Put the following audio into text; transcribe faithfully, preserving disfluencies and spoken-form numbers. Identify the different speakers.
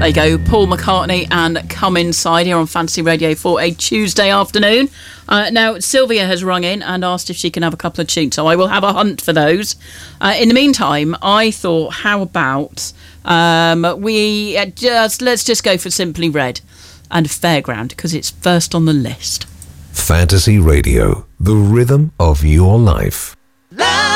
Speaker 1: There you go, Paul McCartney and Come Inside here on Fantasy Radio for a Tuesday afternoon. Uh, now, Sylvia has rung in and asked if she can have a couple of tunes, so I will have a hunt for those. Uh, in the meantime, I thought, how about um, we uh, just let's just go for Simply Red and Fairground, because it's first on the list.
Speaker 2: Fantasy Radio, the rhythm of your life.